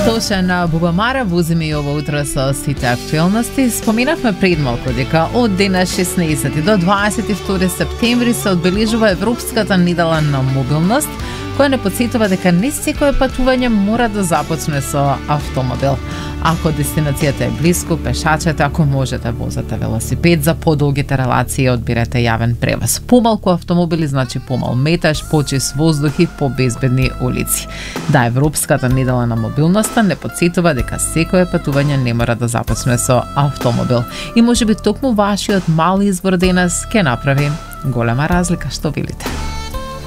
Тоше на Бубамара возиме и ова утро со сите актуелности. Споминавме пред малку дека од денес 16 до 22 септември се одбележува Европската недела на мобилност, која не потсетува дека не секое патување мора да започне со автомобил. Ако дестинацијата е блиску, пешачете, ако можете, возете велосипед, за подолгите релации одбирате јавен превоз. Помалку автомобили значи помал метеж, почист воздух и побезбедни улици. Да, Европската недела на мобилноста не потсетува дека секое патување не мора да започне со автомобил. И можеби токму вашиот мал избор денес ќе направи голема разлика, што велите?